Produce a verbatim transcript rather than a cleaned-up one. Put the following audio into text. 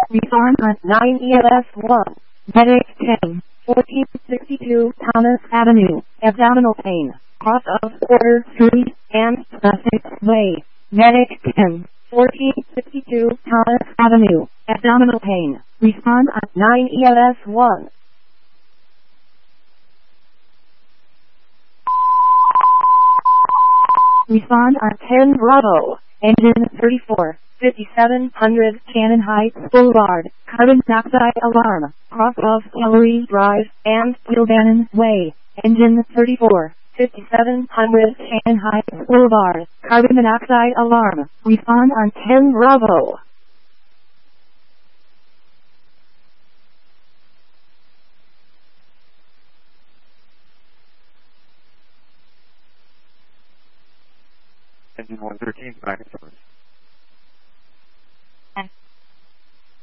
Reform on nine E L S one. Medic ten. fourteen sixty-two Thomas Avenue. Abdominal pain. Cross of Quarter Street and Sussex Way. Medic ten. fourteen sixty-two Thomas Avenue. Abdominal pain. Respond on nine E L S one. Respond on ten Bravo. Engine thirty-four. fifty-seven hundred Cannon Heights Boulevard. Carbon monoxide alarm. Cross of Ellery Drive and Kilbannon Way. Engine thirty-four. fifty-seven hundred Cannon Heights Boulevard. Carbon monoxide alarm. Respond on ten Bravo. Engine one thirteen, back and forth.